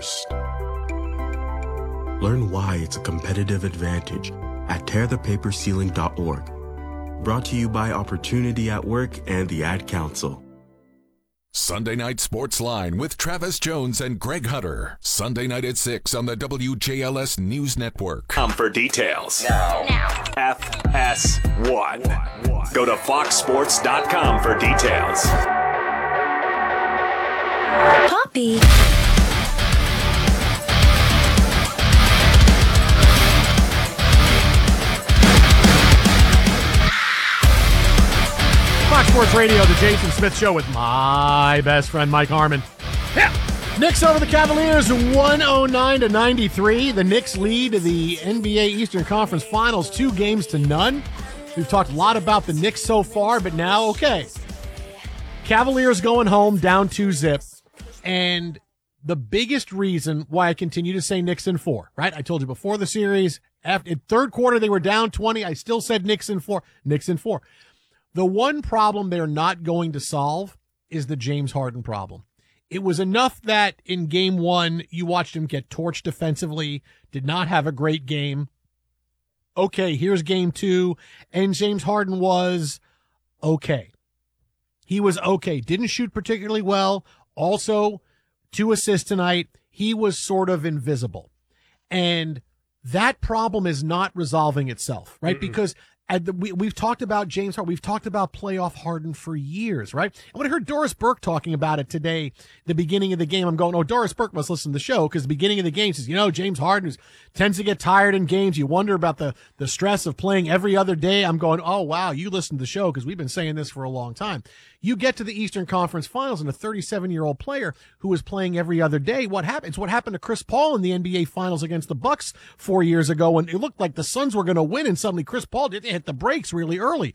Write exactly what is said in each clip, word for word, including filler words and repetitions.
first. Learn why it's a competitive advantage at tear the paper ceiling dot org. Brought to you by Opportunity at Work and the Ad Council. Sunday Night Sports Line with Travis Jones and Greg Hunter. Sunday night at six on the W J L S News Network. Come for details. Now. Now. F S one. Go to fox sports dot com for details. Poppy. Fox Sports Radio, the Jason Smith Show with my best friend Mike Harmon. Yeah. Knicks over the Cavaliers, one oh nine to ninety-three. The Knicks lead the N B A Eastern Conference Finals, two games to none. We've talked a lot about the Knicks so far, but now, okay. Cavaliers going home, down two zip. And the biggest reason why I continue to say Knicks in four, right? I told you before the series, after in third quarter they were down twenty. I still said Knicks in four. Knicks in four. The one problem they're not going to solve is the James Harden problem. It was enough that in game one, you watched him get torched defensively, did not have a great game. Okay, here's game two, and James Harden was okay. He was okay. Didn't shoot particularly well. Also, two assists tonight. He was sort of invisible. And that problem is not resolving itself, right? Mm-mm. Because And the, we, we've talked about James Harden. We've talked about playoff Harden for years, right? And when I heard Doris Burke talking about it today, the beginning of the game, I'm going, oh, Doris Burke must listen to the show because the beginning of the game says, you know, James Harden is, tends to get tired in games. You wonder about the, the stress of playing every other day. I'm going, oh, wow, you listen to the show because we've been saying this for a long time. You get to the Eastern Conference Finals and a thirty-seven-year-old player who was playing every other day. What happened? It's what happened to Chris Paul in the N B A Finals against the Bucks four years ago when it looked like the Suns were going to win and suddenly Chris Paul did hit the brakes really early.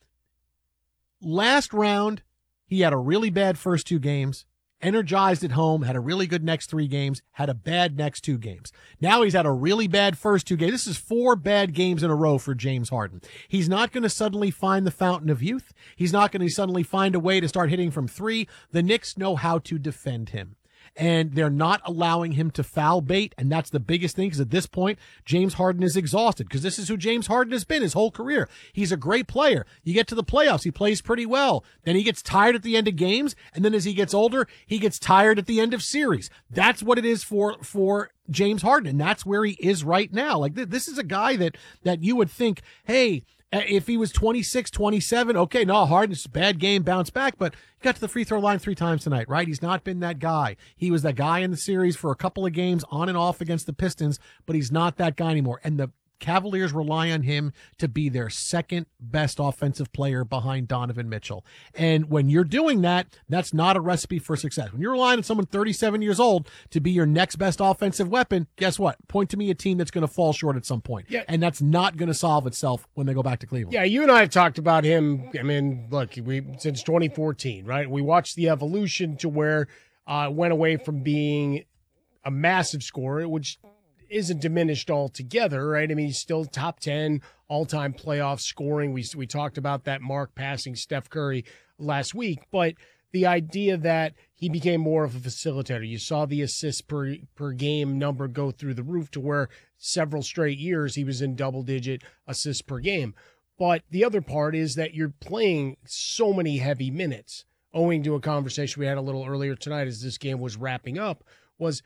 Last round, he had a really bad first two games, energized at home, had a really good next three games, had a bad next two games. Now he's had a really bad first two games. This is four bad games in a row for James Harden. He's not going to suddenly find the fountain of youth. He's not going to suddenly find a way to start hitting from three. The Knicks know how to defend him. And they're not allowing him to foul bait, and that's the biggest thing, because at this point, James Harden is exhausted, because this is who James Harden has been his whole career. He's a great player. You get to the playoffs, he plays pretty well. Then he gets tired at the end of games, and then as he gets older, he gets tired at the end of series. That's what it is for for James Harden, and that's where he is right now. Like, th- this is a guy that that you would think, hey, if he was twenty-six, twenty-seven, okay, no, Harden's a bad game, bounce back, but he got to the free throw line three times tonight, right? He's not been that guy. He was that guy in the series for a couple of games on and off against the Pistons, but he's not that guy anymore. And the Cavaliers rely on him to be their second best offensive player behind Donovan Mitchell. And when you're doing that, that's not a recipe for success. When you're relying on someone thirty-seven years old to be your next best offensive weapon, guess what? Point to me a team that's going to fall short at some point. Yeah. And that's not going to solve itself when they go back to Cleveland. Yeah, you and I have talked about him, I mean, look, we since twenty fourteen, right? We watched the evolution to where uh went away from being a massive scorer, which isn't diminished altogether, right? I mean, he's still top ten all-time playoff scoring. We we talked about that mark passing Steph Curry last week, but the idea that he became more of a facilitator. You saw the assists per per game number go through the roof to where several straight years he was in double-digit assists per game. But the other part is that you're playing so many heavy minutes, owing to a conversation we had a little earlier tonight as this game was wrapping up, was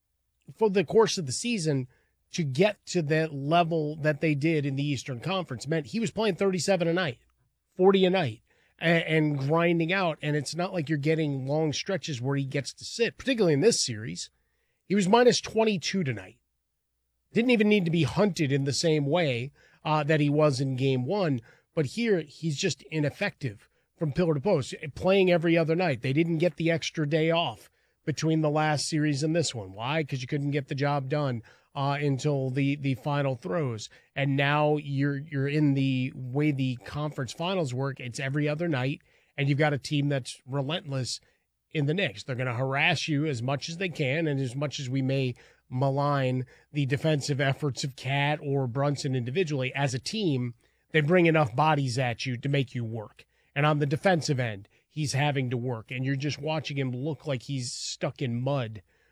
for the course of the season, to get to that level that they did in the Eastern Conference meant he was playing thirty-seven a night, forty a night, and, and grinding out. And it's not like you're getting long stretches where he gets to sit, particularly in this series. He was minus twenty-two tonight. Didn't even need to be hunted in the same way uh, that he was in game one. But here, he's just ineffective from pillar to post, playing every other night. They didn't get the extra day off between the last series and this one. Why? Because you couldn't get the job done uh, until the, the final throws. And now you're you're in the way the conference finals work. It's every other night, and you've got a team that's relentless in the Knicks. They're going to harass you as much as they can, and as much as we may malign the defensive efforts of Cat or Brunson individually, as a team, they bring enough bodies at you to make you work. And on the defensive end, he's having to work, and you're just watching him look like he's stuck in mud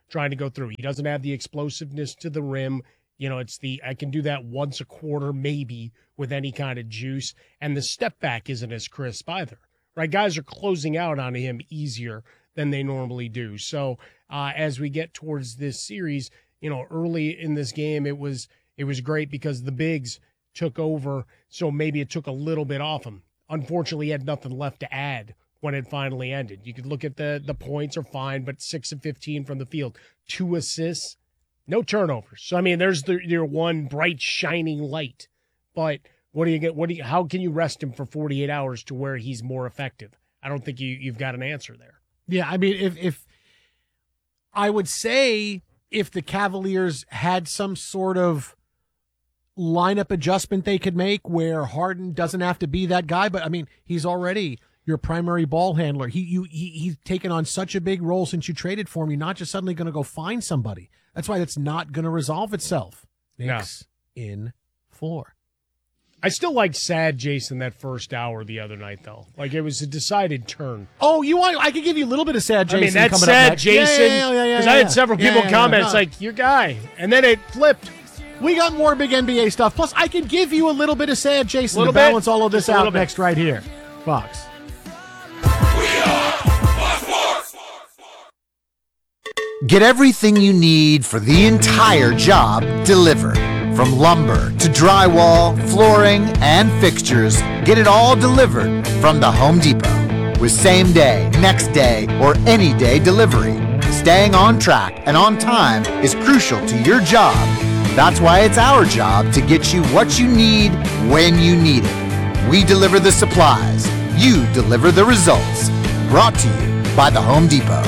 trying to go through. He doesn't have the explosiveness to the rim. You know, it's the, I can do that once a quarter, maybe, with any kind of juice. And the step back isn't as crisp either, right? Guys are closing out on him easier than they normally do. So uh, as we get towards this series, you know, early in this game, it was, it was great because the bigs took over. So maybe it took a little bit off him. Unfortunately, he had nothing left to add when it finally ended. You could look at the, the points are fine, but six of fifteen from the field, two assists, no turnovers. So, I mean, there's the, your one bright, shining light. But what do you get? What do you, how can you rest him for forty-eight hours to where he's more effective? I don't think you, you've got an answer there. Yeah, I mean, if, if I would say if the Cavaliers had some sort of lineup adjustment they could make where Harden doesn't have to be that guy, but I mean, he's already your primary ball handler. He, you, he, he's taken on such a big role since you traded for him. You're not just suddenly going to go find somebody. That's why that's not going to resolve itself. Knicks no. in four. I still like sad Jason that first hour the other night, though. Like, it was a decided turn. Oh, you want? I could give you a little bit of sad Jason. I mean, that's coming sad up next. Jason. Yeah, yeah, yeah, yeah, Because yeah, I had yeah. several people yeah, yeah, comment, yeah. it's like, your guy. And then it flipped. We got more big N B A stuff. Plus, I can give you a little bit of sad Jason little to balance bit. all of this Just out next right here. Fox. Get everything you need for the entire job delivered. From lumber to drywall, flooring, and fixtures, get it all delivered from the Home Depot. With same day, next day, or any day delivery, staying on track and on time is crucial to your job. That's why it's our job to get you what you need when you need it. We deliver the supplies. You deliver the results. Brought to you by the Home Depot.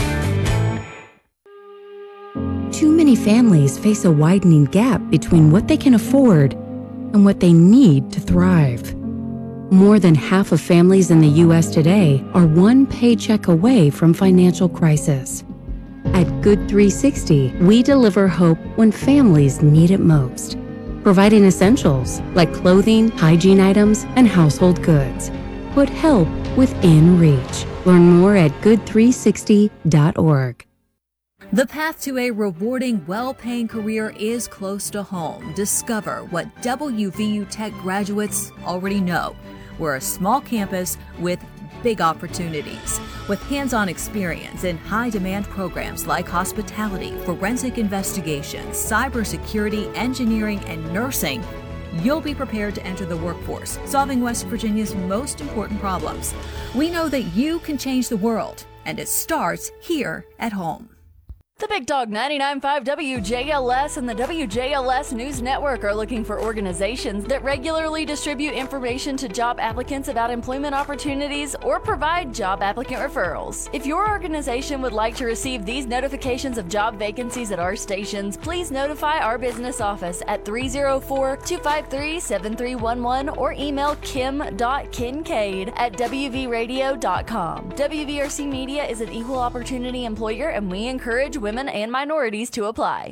Too many families face a widening gap between what they can afford and what they need to thrive. More than half of families in the U S today are one paycheck away from financial crisis. At Good three sixty, we deliver hope when families need it most, providing essentials like clothing, hygiene items, and household goods. Put help within reach. Learn more at good three sixty dot org. The path to a rewarding, well-paying career is close to home. Discover what W V U Tech graduates already know. We're a small campus with big opportunities. With hands-on experience in high-demand programs like hospitality, forensic investigations, cybersecurity, engineering, and nursing, you'll be prepared to enter the workforce, solving West Virginia's most important problems. We know that you can change the world, and it starts here at home. The Big Dog ninety-nine point five W J L S and the W J L S News Network are looking for organizations that regularly distribute information to job applicants about employment opportunities or provide job applicant referrals. If your organization would like to receive these notifications of job vacancies at our stations, please notify our business office at three oh four, two five three, seven three one one or email kim dot kincaid at w v radio dot com. W V R C Media is an equal opportunity employer, and we encourage women and minorities to apply.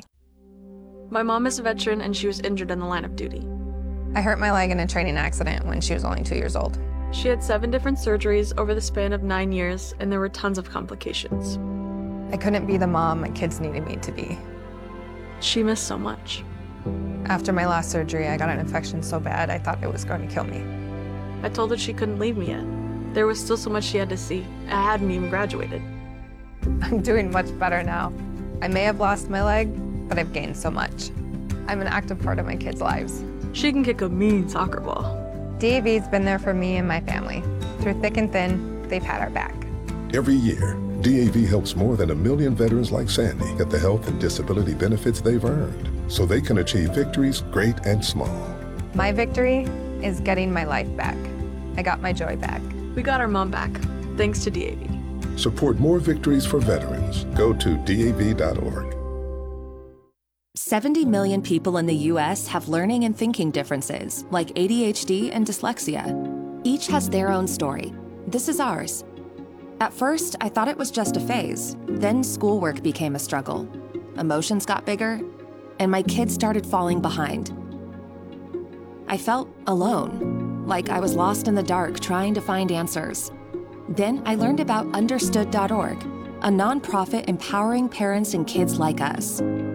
My mom is a veteran and she was injured in the line of duty. I hurt my leg in a training accident when she was only two years old. She had seven different surgeries over the span of nine years and there were tons of complications. I couldn't be the mom my kids needed me to be. She missed so much. After my last surgery, I got an infection so bad I thought it was going to kill me. I told her she couldn't leave me yet. There was still so much she had to see. I hadn't even graduated. I'm doing much better now. I may have lost my leg, but I've gained so much. I'm an active part of my kids' lives. She can kick a mean soccer ball. D A V's been there for me and my family. Through thick and thin, they've had our back. Every year, D A V helps more than a million veterans like Sandy get the health and disability benefits they've earned, so they can achieve victories great and small. My victory is getting my life back. I got my joy back. We got our mom back, thanks to D A V. Support more victories for veterans. Go to D A V dot org. seventy million people in the U S have learning and thinking differences, like A D H D and dyslexia. Each has their own story. This is ours. At first, I thought it was just a phase. Then schoolwork became a struggle. Emotions got bigger, and my kids started falling behind. I felt alone, like I was lost in the dark trying to find answers. Then I learned about understood dot org. a nonprofit empowering parents and kids like us.